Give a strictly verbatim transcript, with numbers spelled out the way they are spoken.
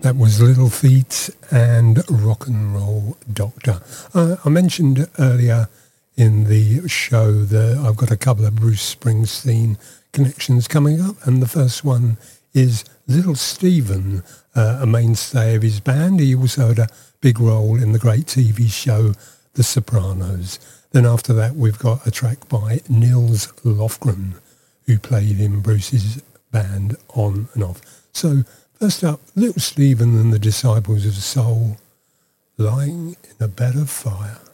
That was Little Feat and Rock and Roll Doctor. Uh, I mentioned earlier in the show that I've got a couple of Bruce Springsteen connections coming up, and the first one is Little Steven, uh, a mainstay of his band. He also had a big role in the great T V show The Sopranos. Then after that, we've got a track by Nils Lofgren, who played in Bruce's band on and off. So first up, Little Steven and the Disciples of Soul, Lying in a Bed of Fire.